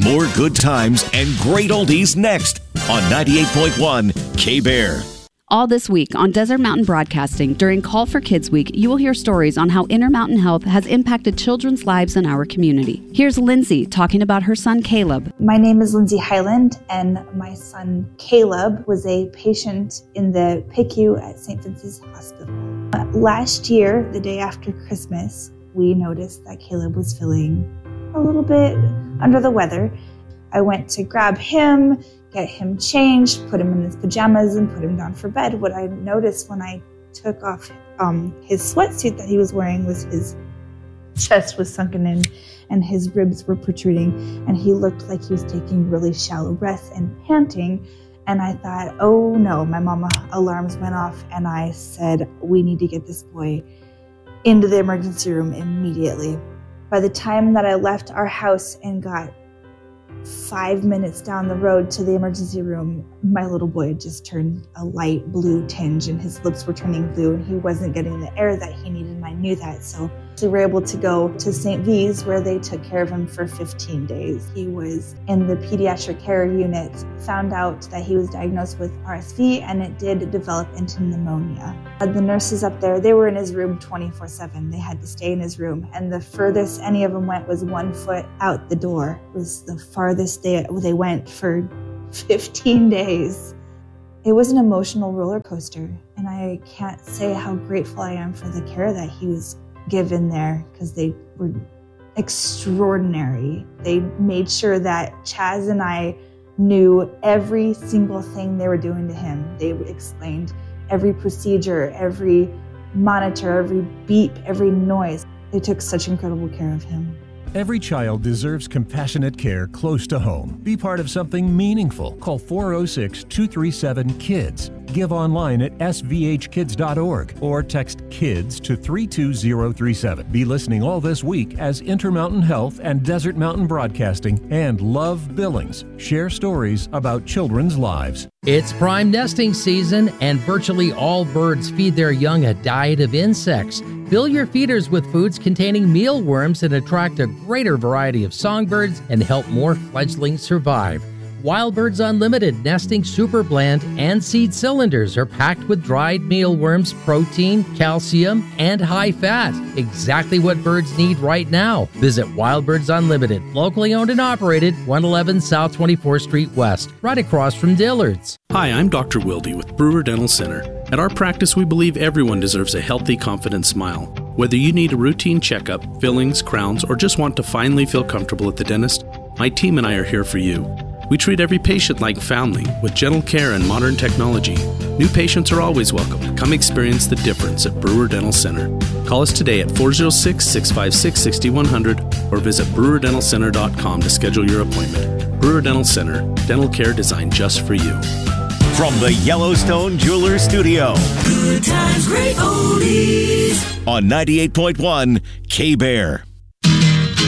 More good times and great oldies next on 98.1 K-Bear. All this week on Desert Mountain Broadcasting, during Call for Kids Week, you will hear stories on how Intermountain Health has impacted children's lives in our community. Here's Lindsay talking about her son, Caleb. My name is Lindsay Highland, and my son, Caleb, was a patient in the PICU at St. Vincent's Hospital. Last year, the day after Christmas, we noticed that Caleb was feeling a little bit under the weather. I went to grab him, get him changed, put him in his pajamas, and put him down for bed. What I noticed when I took off his sweatsuit that he was wearing was his chest was sunken in and his ribs were protruding, and he looked like he was taking really shallow breaths and panting. And I thought, oh no, my mama alarms went off, and I said, we need to get this boy into the emergency room immediately. By the time that I left our house and got 5 minutes down the road to the emergency room, my little boy had just turned a light blue tinge and his lips were turning blue and he wasn't getting the air that he needed, and I knew that. So we were able to go to St. V's, where they took care of him for 15 days. He was in the pediatric care unit, found out that he was diagnosed with RSV, and it did develop into pneumonia. The nurses up there, they were in his room 24/7. They had to stay in his room, and the furthest any of them went was 1 foot out the door. It was the farthest they went for 15 days. It was an emotional roller coaster, and I can't say how grateful I am for the care that he was given there, because they were extraordinary. They made sure that Chaz and I knew every single thing they were doing to him. They explained every procedure, every monitor, every beep, every noise. They took such incredible care of him. Every child deserves compassionate care close to home. Be part of something meaningful. Call 406-237-KIDS. Give online at svhkids.org or text KIDS to 32037. Be listening all this week as Intermountain Health and Desert Mountain Broadcasting and Love Billings share stories about children's lives. It's prime nesting season, and virtually all birds feed their young a diet of insects. Fill your feeders with foods containing mealworms and attract a greater variety of songbirds and help more fledglings survive. Wild Birds Unlimited Nesting Super Blend and Seed Cylinders are packed with dried mealworms, protein, calcium, and high fat. Exactly what birds need right now. Visit Wild Birds Unlimited, locally owned and operated, 111 South 24th Street West, right across from Dillard's. Hi, I'm Dr. Wilde with Brewer Dental Center. At our practice, we believe everyone deserves a healthy, confident smile. Whether you need a routine checkup, fillings, crowns, or just want to finally feel comfortable at the dentist, my team and I are here for you. We treat every patient like family with gentle care and modern technology. New patients are always welcome. Come experience the difference at Brewer Dental Center. Call us today at 406-656-6100 or visit brewerdentalcenter.com to schedule your appointment. Brewer Dental Center, dental care designed just for you. From the Yellowstone Jewelers Studio. Good times, great oldies. On 98.1 K-Bear.